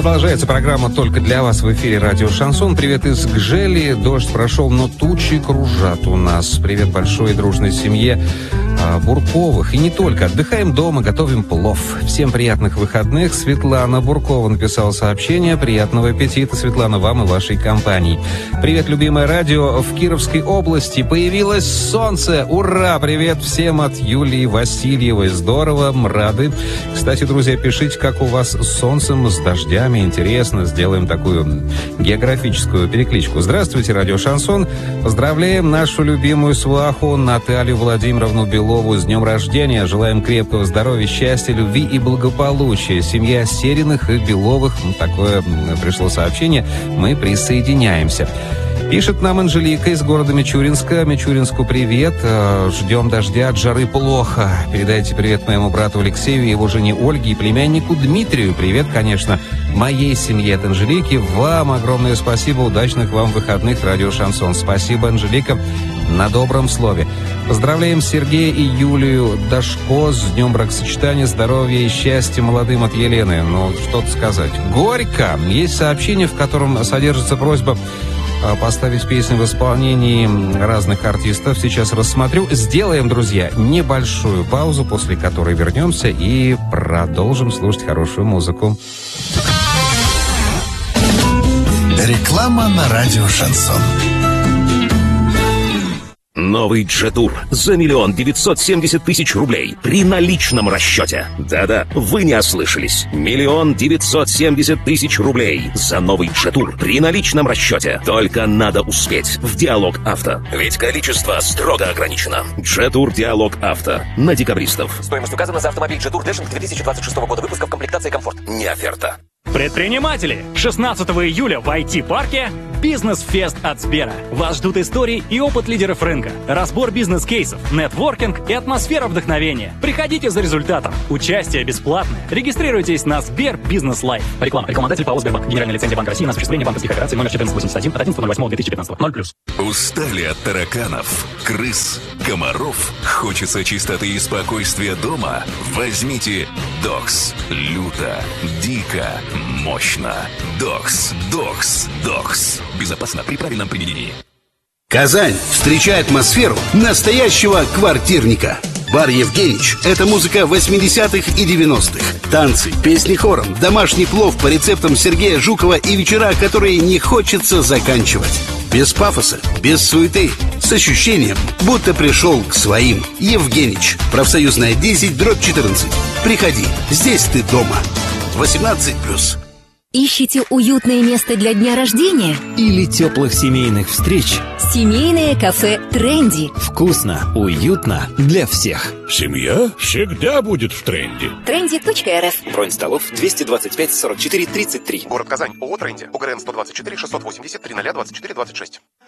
Продолжается программа «Только для вас» в эфире радио «Шансон». Привет из Гжели. Дождь прошел, но тучи кружат у нас. Привет большой и дружной семье Бурковых. И не только. Отдыхаем дома, готовим плов. Всем приятных выходных. Светлана Буркова написала сообщение. Приятного аппетита, Светлана, вам и вашей компании. Привет, любимое радио. В Кировской области появилось солнце. Ура! Привет всем от Юлии Васильевой. Здорово, рады. Кстати, друзья, пишите, как у вас с солнцем, с дождями. Интересно, сделаем такую географическую перекличку. Здравствуйте, радио «Шансон». Поздравляем нашу любимую сваху Наталью Владимировну Белову с днем рождения. Желаем крепкого здоровья, счастья, любви и благополучия. Семья Сериных и Беловых. Такое пришло сообщение. Мы присоединяемся. Пишет нам Анжелика из города Мичуринска. Мичуринску привет. Ждем дождя, от жары плохо. Передайте привет моему брату Алексею, его жене Ольге и племяннику Дмитрию. Привет, конечно, моей семье от Анжелики. Вам огромное спасибо. Удачных вам выходных, радио «Шансон». Спасибо, Анжелика, на добром слове. Поздравляем Сергея и Юлию Дашко с днем бракосочетания, здоровья и счастья молодым от Елены. Ну, что-то сказать. Горько. Есть сообщение, в котором содержится просьба поставить песни в исполнении разных артистов. Сейчас рассмотрю. Сделаем, друзья, небольшую паузу, после которой вернемся и продолжим слушать хорошую музыку. Реклама на радио «Шансон». Новый Джетур за 1 970 000 рублей при наличном расчете. Да-да, вы не ослышались. 1 970 000 рублей за новый Джетур при наличном расчете. Только надо успеть в Диалог Авто. Ведь количество строго ограничено. Джетур Диалог Авто. На декабристов. Стоимость указана за автомобиль Джетур Дэшинг 2026 года выпуска в комплектации «Комфорт». Не оферта. Предприниматели! 16 июля в IT-парке «Бизнес-фест» от Сбера. Вас ждут истории и опыт лидеров рынка, разбор бизнес-кейсов, нетворкинг и атмосфера вдохновения. Приходите за результатом. Участие бесплатное. Регистрируйтесь на Сбер Бизнес Лайф. Реклама. Рекламодатель ПАО «Сбербанк». Генеральная лицензия Банка России на осуществление банковских операций номер 1481 от 11.08.2015. 0+. Устали от тараканов, крыс, комаров? Хочется чистоты и спокойствия дома? Возьмите Докс. Люто, дико, мощно. Докс. Безопасно при правильном применении. Казань. Встречай атмосферу настоящего квартирника. Бар «Евгенич» — это музыка 80-х и 90-х. Танцы, песни хором, домашний плов по рецептам Сергея Жукова и вечера, которые не хочется заканчивать. Без пафоса, без суеты, с ощущением, будто пришел к своим. «Евгенич». Профсоюзная 10/14. Приходи, здесь ты дома. 18+. Ищете уютное место для дня рождения? Или теплых семейных встреч? Семейное кафе «Тренди». Вкусно, уютно для всех. Семья всегда будет в тренде. Trendy.rf. Бронь столов 225 44 33. Город Казань. ООО «Тренди». УГРН 124 680 0024 26.